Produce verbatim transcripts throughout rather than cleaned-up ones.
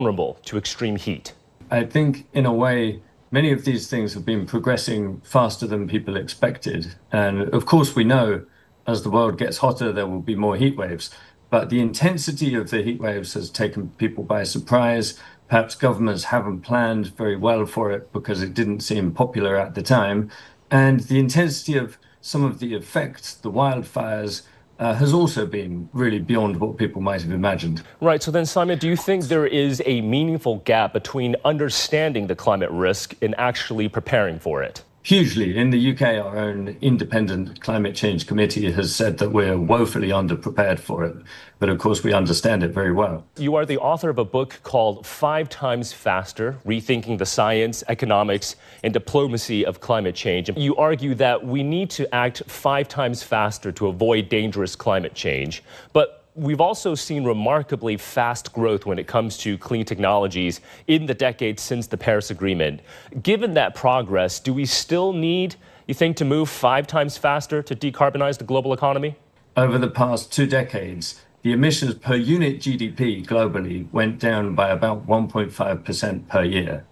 vulnerable to extreme heat? I think, in a way, many of these things have been progressing faster than people expected. And of course, we know as the world gets hotter, there will be more heat waves. But the intensity of the heat waves has taken people by surprise. Perhaps governments haven't planned very well for it because it didn't seem popular at the time. And the intensity of some of the effects, the wildfires, uh, has also been really beyond what people might have imagined. Right. So then, Simon, do you think there is a meaningful gap between understanding the climate risk and actually preparing for it? Hugely. In the U K, our own independent climate change committee has said that we're woefully underprepared for it. But of course, we understand it very well. You are the author of a book called Five Times Faster, Rethinking the Science, Economics, and Diplomacy of Climate Change. You argue that we need to act five times faster to avoid dangerous climate change. But we've also seen remarkably fast growth when it comes to clean technologies in the decades since the Paris Agreement. Given that progress, do we still need, you think, to move five times faster to decarbonize the global economy? Over the past two decades, the emissions per unit G D P globally went down by about one point five percent per year.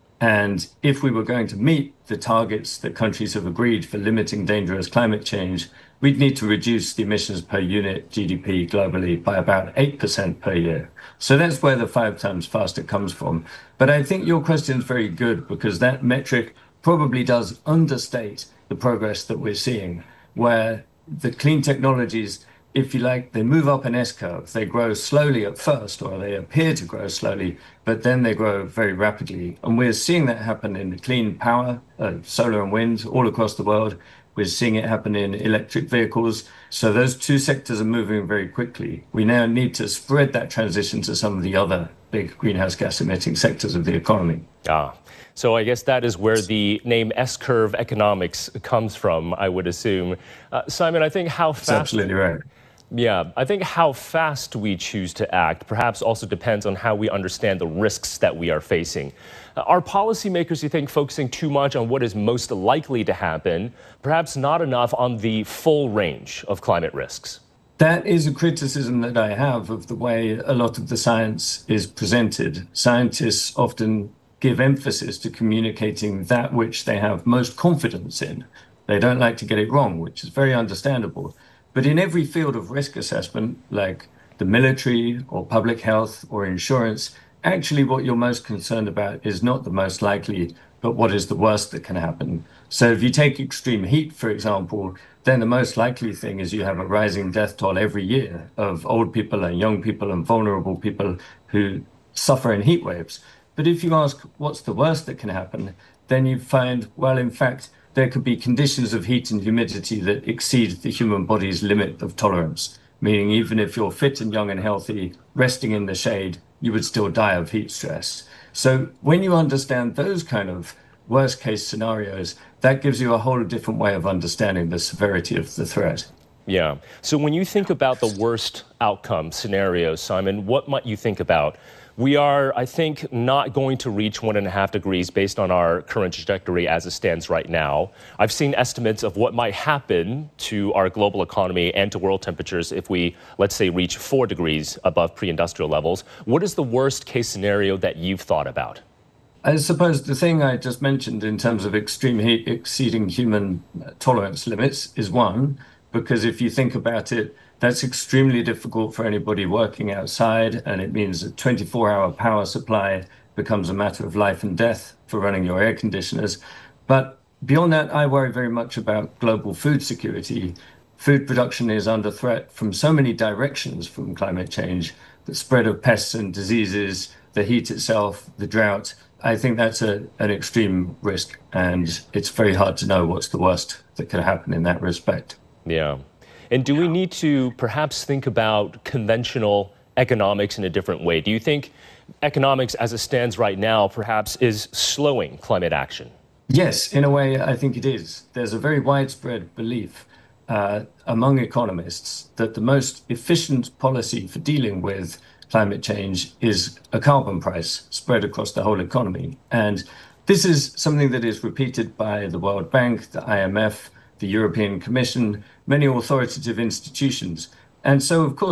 And if we were going to meet the targets that countries have agreed for limiting dangerous climate change, we'd need to reduce the emissions per unit G D P globally by about eight percent per year. So that's where the five times faster comes from. But I think your question is very good because that metric probably does understate the progress that we're seeing, where the clean technologies, if you like, they move up an S-curve. They grow slowly at first, or they appear to grow slowly, but then they grow very rapidly. And we're seeing that happen in clean power, uh, solar and wind, all across the world. We're seeing it happen in electric vehicles. So those two sectors are moving very quickly. We now need to spread that transition to some of the other big greenhouse gas emitting sectors of the economy. Ah, so I guess that is where the name S-curve economics comes from, I would assume. Uh, Simon, I think how fast... That's absolutely right. Yeah, I think how fast we choose to act perhaps also depends on how we understand the risks that we are facing. Uh, are policymakers, you think, focusing too much on what is most likely to happen, perhaps not enough on the full range of climate risks? That is a criticism that I have of the way a lot of the science is presented. Scientists often give emphasis to communicating that which they have most confidence in. They don't like to get it wrong, which is very understandable. But in every field of risk assessment, like the military or public health or insurance, actually what you're most concerned about is not the most likely, but what is the worst that can happen. So if you take extreme heat, for example, then the most likely thing is you have a rising death toll every year of old people and young people and vulnerable people who suffer in heat waves. But if you ask what's the worst that can happen, then you find, well, in fact, there could be conditions of heat and humidity that exceed the human body's limit of tolerance, meaning even if you're fit and young and healthy, resting in the shade, you would still die of heat stress. So when you understand those kind of worst case scenarios, that gives you a whole different way of understanding the severity of the threat. Yeah. So when you think about the worst outcome scenarios, Simon, what might you think about? We are, I think, not going to reach one and a half degrees based on our current trajectory as it stands right now. I've seen estimates of what might happen to our global economy and to world temperatures if we, let's say, reach four degrees above pre-industrial levels. What is the worst case scenario that you've thought about? I suppose the thing I just mentioned in terms of extreme heat exceeding human tolerance limits is one, because if you think about it, that's extremely difficult for anybody working outside, and it means a twenty-four hour power supply becomes a matter of life and death for running your air conditioners. But beyond that, I worry very much about global food security. Food production is under threat from so many directions from climate change, the spread of pests and diseases, the heat itself, the drought. I think that's a, an extreme risk, and it's very hard to know what's the worst that could happen in that respect. Yeah. And do we need to perhaps think about conventional economics in a different way? Do you think economics as it stands right now perhaps is slowing climate action? Yes, in a way, I think it is. There's a very widespread belief uh, among economists that the most efficient policy for dealing with climate change is a carbon price spread across the whole economy. And this is something that is repeated by the World Bank, the I M F, the European Commission, many authoritative institutions. And so, of course,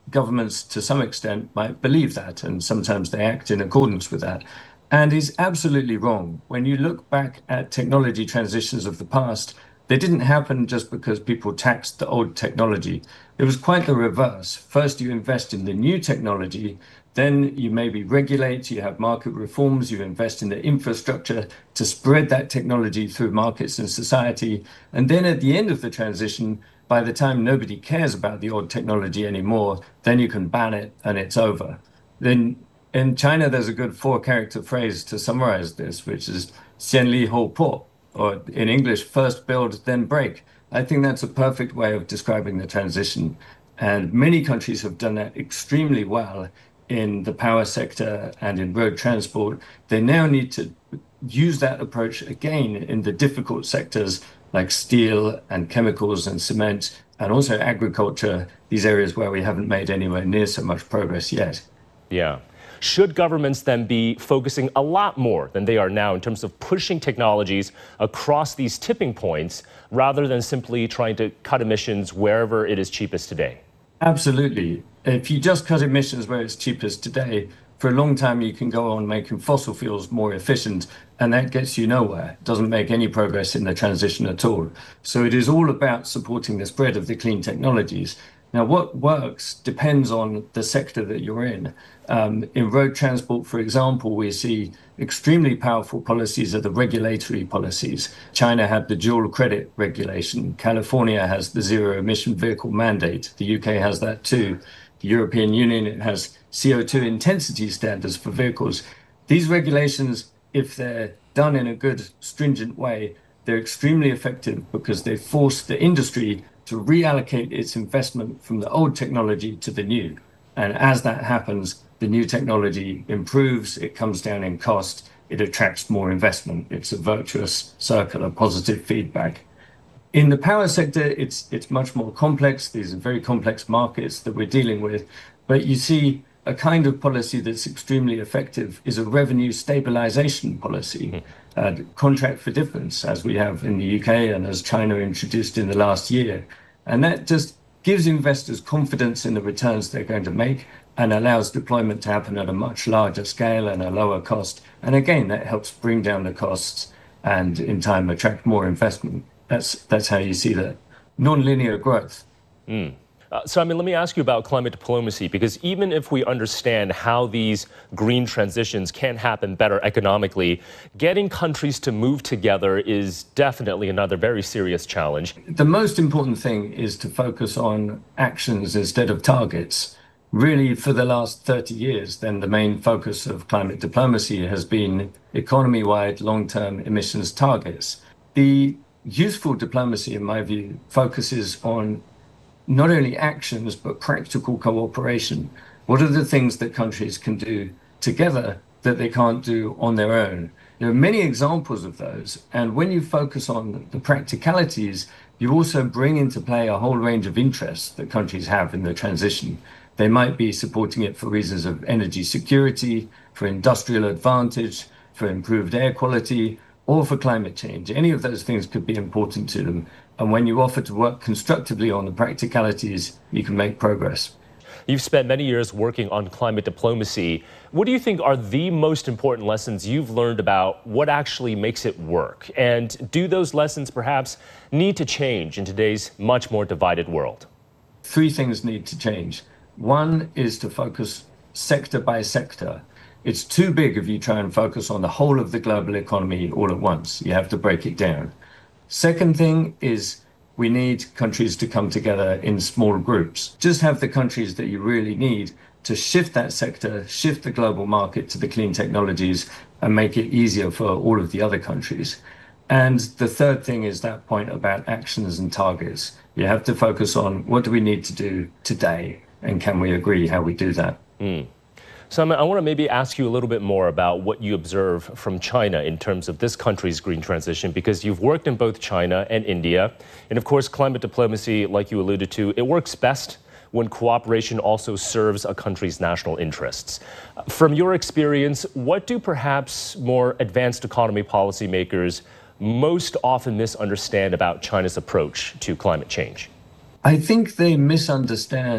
governments, to some extent, might believe that, and sometimes they act in accordance with that. And is absolutely wrong. When you look back at technology transitions of the past, they didn't happen just because people taxed the old technology. It was quite the reverse. First, you invest in the new technology, then you maybe regulate, you have market reforms, you invest in the infrastructure to spread that technology through markets and society. And then at the end of the transition, by the time nobody cares about the old technology anymore, then you can ban it and it's over. Then in China, there's a good four-character phrase to summarize this, which is "xian li hou po," or in English, first build, then break. I think that's a perfect way of describing the transition. And many countries have done that extremely well in the power sector and in road transport. They now need to use that approach again in the difficult sectors like steel and chemicals and cement, and also agriculture, these areas where we haven't made anywhere near so much progress yet. Yeah. Should governments then be focusing a lot more than they are now in terms of pushing technologies across these tipping points rather than simply trying to cut emissions wherever it is cheapest today? Absolutely. If you just cut emissions where it's cheapest today, for a long time you can go on making fossil fuels more efficient, and that gets you nowhere. It doesn't make any progress in the transition at all. So it is all about supporting the spread of the clean technologies. Now, what works depends on the sector that you're in. Um, in road transport, for example, we see extremely powerful policies are the regulatory policies. China had the dual credit regulation. California has the zero emission vehicle mandate. The U K has that too. The European Union, it has C O two intensity standards for vehicles. These regulations, if they're done in a good, stringent way, they're extremely effective because they force the industry to reallocate its investment from the old technology to the new. And as that happens, the new technology improves, it comes down in cost, it attracts more investment. It's a virtuous circle of positive feedback. In the power sector, it's it's much more complex. These are very complex markets that we're dealing with. But you see, a kind of policy that's extremely effective is a revenue stabilization policy, uh, contract for difference, as we have in the U K and as China introduced in the last year. And that just gives investors confidence in the returns they're going to make and allows deployment to happen at a much larger scale and a lower cost. And again, that helps bring down the costs and in time attract more investment. That's that's how you see that non-linear growth. Mm. Uh, so, I mean, let me ask you about climate diplomacy, because even if we understand how these green transitions can happen better economically, getting countries to move together is definitely another very serious challenge. The most important thing is to focus on actions instead of targets. Really, for the last thirty years, then the main focus of climate diplomacy has been economy-wide long-term emissions targets. The useful diplomacy, in my view, focuses on not only actions, but practical cooperation. What are the things that countries can do together that they can't do on their own? There are many examples of those. And when you focus on the practicalities, you also bring into play a whole range of interests that countries have in the transition. They might be supporting it for reasons of energy security, for industrial advantage, for improved air quality, or for climate change. Any of those things could be important to them. And when you offer to work constructively on the practicalities, you can make progress. You've spent many years working on climate diplomacy. What do you think are the most important lessons you've learned about what actually makes it work? And do those lessons perhaps need to change in today's much more divided world? Three things need to change. One is to focus sector by sector. It's too big if you try and focus on the whole of the global economy all at once. You have to break it down. Second thing is we need countries to come together in small groups. Just have the countries that you really need to shift that sector, shift the global market to the clean technologies and make it easier for all of the other countries. And the third thing is that point about actions and targets. You have to focus on what do we need to do today and can we agree how we do that? Mm. So I want to maybe ask you a little bit more about what you observe from China in terms of this country's green transition, because you've worked in both China and India. And of course, climate diplomacy, like you alluded to, it works best when cooperation also serves a country's national interests. From your experience, what do perhaps more advanced economy policymakers most often misunderstand about China's approach to climate change? I think they misunderstand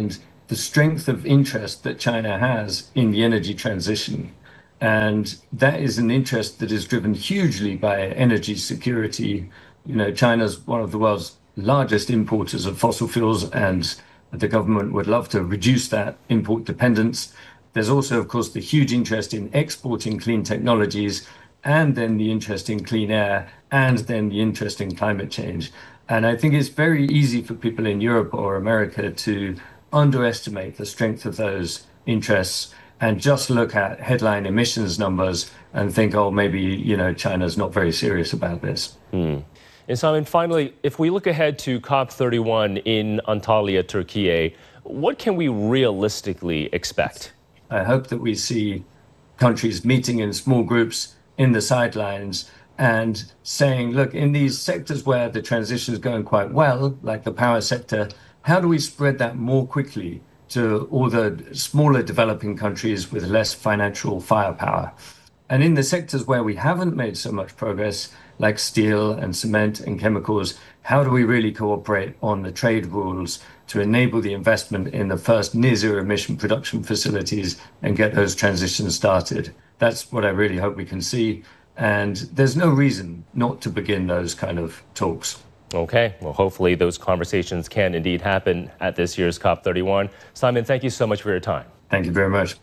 the strength of interest that China has in the energy transition. And that is an interest that is driven hugely by energy security. You know, China's one of the world's largest importers of fossil fuels, and the government would love to reduce that import dependence. There's also, of course, the huge interest in exporting clean technologies, and then the interest in clean air, and then the interest in climate change. And I think it's very easy for people in Europe or America to underestimate the strength of those interests and just look at headline emissions numbers and think, oh, maybe, you know, China's not very serious about this. Hmm. And Simon, finally, if we look ahead to COP thirty-one in Antalya, Turkey, what can we realistically expect? I hope that we see countries meeting in small groups in the sidelines and saying, look, in these sectors where the transition is going quite well, like the power sector, how do we spread that more quickly to all the smaller developing countries with less financial firepower? And in the sectors where we haven't made so much progress, like steel and cement and chemicals, how do we really cooperate on the trade rules to enable the investment in the first near zero emission production facilities and get those transitions started? That's what I really hope we can see. And there's no reason not to begin those kind of talks. Okay, well, hopefully those conversations can indeed happen at this year's COP thirty-one. Simon, thank you so much for your time. Thank you very much.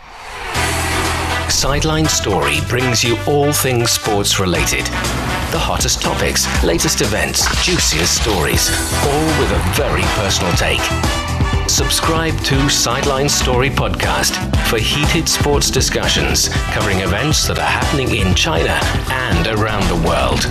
Sideline Story brings you all things sports related. The hottest topics, latest events, juiciest stories, all with a very personal take. Subscribe to Sideline Story Podcast for heated sports discussions covering events that are happening in China and around the world.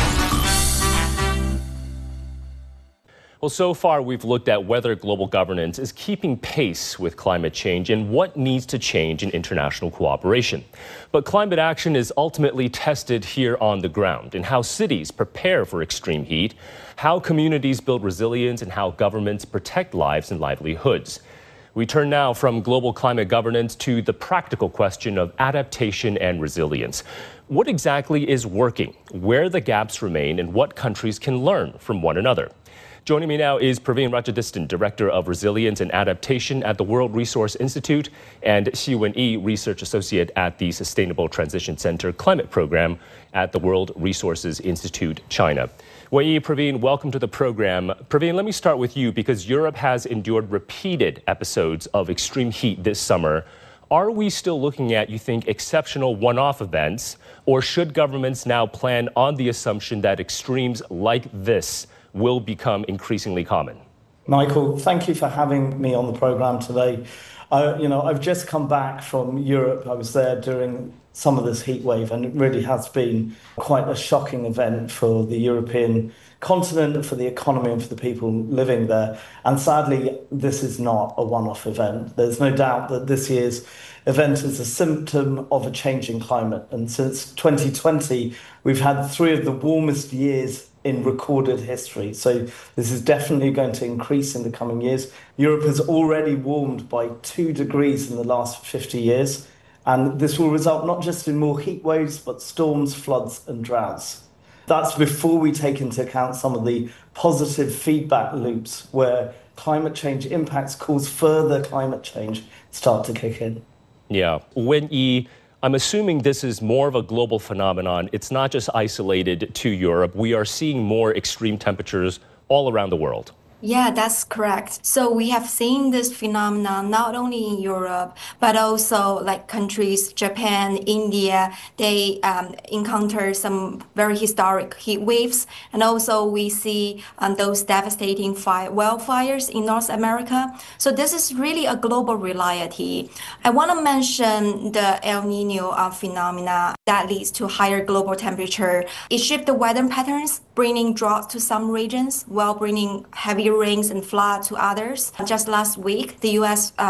Well, so far we've looked at whether global governance is keeping pace with climate change and what needs to change in international cooperation. But climate action is ultimately tested here on the ground in how cities prepare for extreme heat, how communities build resilience, and how governments protect lives and livelihoods. We turn now from global climate governance to the practical question of adaptation and resilience. What exactly is working, where the gaps remain, and what countries can learn from one another? Joining me now is Praveen Rajadistan, Director of Resilience and Adaptation at the World Resource Institute, and Xi Wenyi, Research Associate at the Sustainable Transition Center Climate Program at the World Resources Institute, China. Wenyi, Praveen, welcome to the program. Praveen, let me start with you because Europe has endured repeated episodes of extreme heat this summer. Are we still looking at, you think, exceptional one-off events, or should governments now plan on the assumption that extremes like this will become increasingly common? Michael, thank you for having me on the program today. Uh, you know, I've just come back from Europe. I was there during some of this heat wave, and it really has been quite a shocking event for the European continent, for the economy, and for the people living there. And sadly, this is not a one-off event. There's no doubt that this year's event is a symptom of a changing climate. And since twenty twenty, we've had three of the warmest years in recorded history. So this is definitely going to increase in the coming years. Europe has already warmed by two degrees in the last fifty years. And this will result not just in more heat waves, but storms, floods, and droughts. That's before we take into account some of the positive feedback loops where climate change impacts cause further climate change start to kick in. Yeah. Wenyi, I'm assuming this is more of a global phenomenon. It's not just isolated to Europe. We are seeing more extreme temperatures all around the world. Yeah, that's correct. So we have seen this phenomenon not only in Europe, but also like countries, Japan, India, they um, encounter some very historic heat waves. And also we see um, those devastating fire, wildfires in North America. So this is really a global reality. I want to mention the El Nino uh, phenomena that leads to higher global temperature. It shifts the weather patterns, bringing droughts to some regions while bringing heavier rains and flood to others. Just last week, the U S um,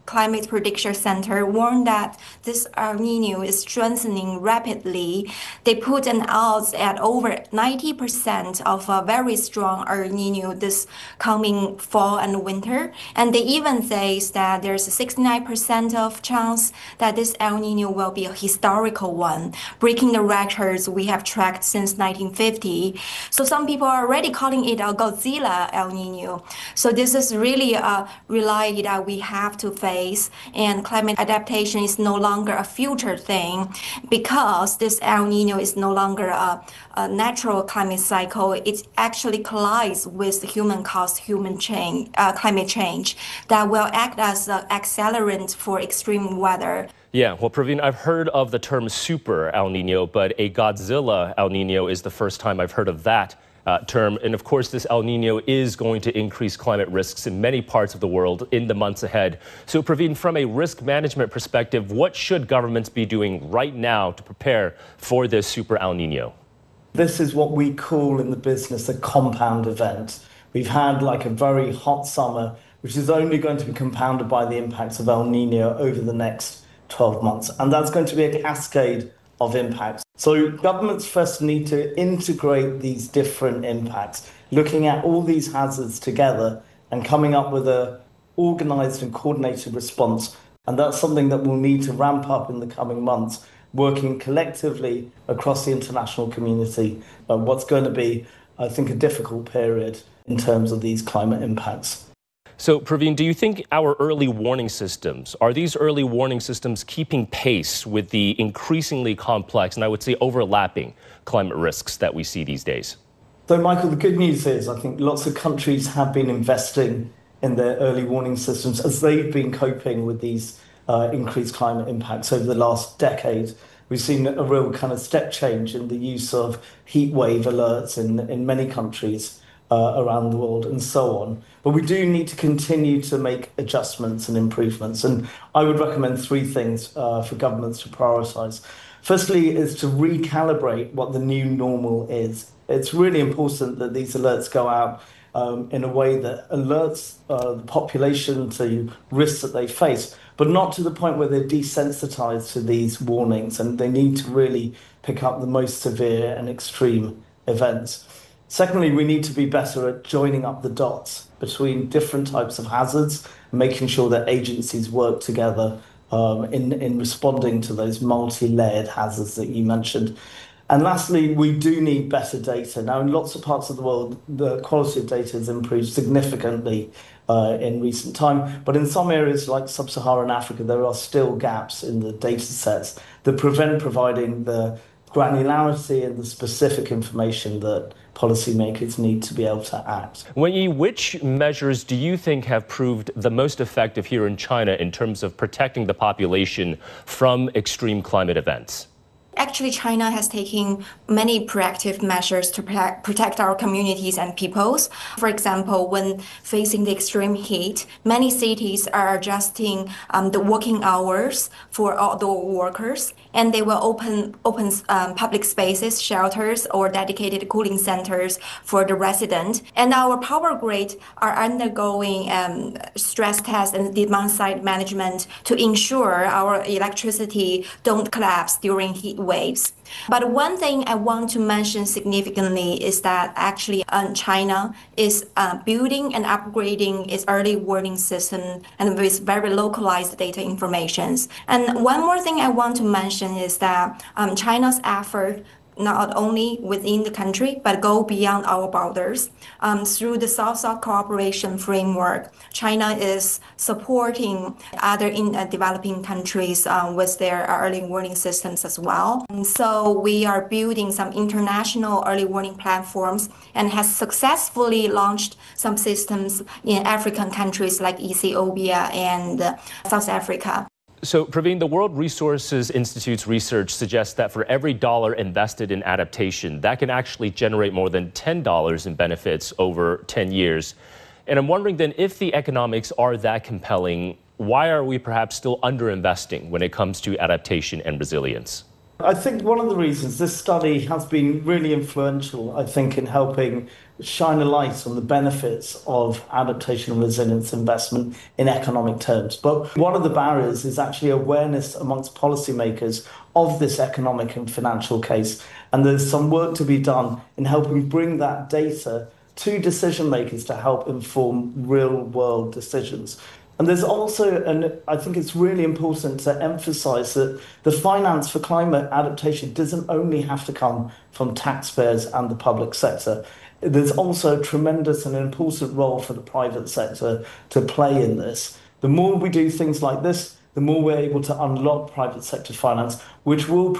Climate Prediction Center warned that this El Nino is strengthening rapidly. They put an odds at over ninety percent of a very strong El Nino this coming fall and winter. And they even say that there's a sixty-nine percent of chance that this El Nino will be a historical one, breaking the records we have tracked since nineteen fifty. So some people are already calling it a Godzilla El Nino. So this is really a reality that we have to face, and climate adaptation is no longer a future thing because this El Nino is no longer a, a natural climate cycle. It actually collides with human-caused human change, uh, climate change that will act as an accelerant for extreme weather. Yeah, well, Praveen, I've heard of the term super El Nino, but a Godzilla El Nino is the first time I've heard of that uh, term. And of course, this El Nino is going to increase climate risks in many parts of the world in the months ahead. So, Praveen, from a risk management perspective, what should governments be doing right now to prepare for this super El Nino? This is what we call in the business a compound event. We've had like a very hot summer, which is only going to be compounded by the impacts of El Nino over the next twelve months. And that's going to be a cascade of impacts. So governments first need to integrate these different impacts, looking at all these hazards together and coming up with a organized and coordinated response. And that's something that we'll need to ramp up in the coming months, working collectively across the international community. But what's going to be, I think, a difficult period in terms of these climate impacts. So, Praveen, do you think our early warning systems, are these early warning systems keeping pace with the increasingly complex and I would say overlapping climate risks that we see these days? So, Michael, the good news is I think lots of countries have been investing in their early warning systems as they've been coping with these uh, increased climate impacts over the last decade. We've seen a real kind of step change in the use of heat wave alerts in, in many countries uh, around the world and so on. But we do need to continue to make adjustments and improvements. And I would recommend three things uh, for governments to prioritise. Firstly is to recalibrate what the new normal is. It's really important that these alerts go out um, in a way that alerts uh, the population to risks that they face, but not to the point where they're desensitized to these warnings and they need to really pick up the most severe and extreme events. Secondly, we need to be better at joining up the dots between different types of hazards, making sure that agencies work together um, in, in responding to those multi-layered hazards that you mentioned. And lastly, we do need better data. Now, in lots of parts of the world, the quality of data has improved significantly uh, in recent time. But in some areas like sub-Saharan Africa, there are still gaps in the data sets that prevent providing the granularity and the specific information that policymakers need to be able to act. Wenyi, which measures do you think have proved the most effective here in China in terms of protecting the population from extreme climate events? Actually, China has taken many proactive measures to protect our communities and peoples. For example, when facing the extreme heat, many cities are adjusting um, the working hours for outdoor workers, and they will open open um, public spaces, shelters, or dedicated cooling centers for the resident. And our power grid are undergoing um, stress tests and demand-side management to ensure our electricity don't collapse during heat waves. But one thing I want to mention significantly is that actually um, China is uh, building and upgrading its early warning system and with very localized data informations. And one more thing I want to mention is that um, China's effort not only within the country, but go beyond our borders. Um, through the South-South Cooperation Framework, China is supporting other in uh, developing countries uh, with their early warning systems as well. And so we are building some international early warning platforms and has successfully launched some systems in African countries like Ethiopia and uh, South Africa. So, Praveen, the World Resources Institute's research suggests that for every dollar invested in adaptation, that can actually generate more than ten dollars in benefits over ten years. And I'm wondering then, if the economics are that compelling, why are we perhaps still underinvesting when it comes to adaptation and resilience? I think one of the reasons this study has been really influential, I think, in helping shine a light on the benefits of adaptation and resilience investment in economic terms. But one of the barriers is actually awareness amongst policymakers of this economic and financial case. And there's some work to be done in helping bring that data to decision makers to help inform real world decisions. And there's also, and I think it's really important to emphasize that the finance for climate adaptation doesn't only have to come from taxpayers and the public sector. There's also a tremendous and important role for the private sector to play in this. The more we do things like this, the more we're able to unlock private sector finance, which will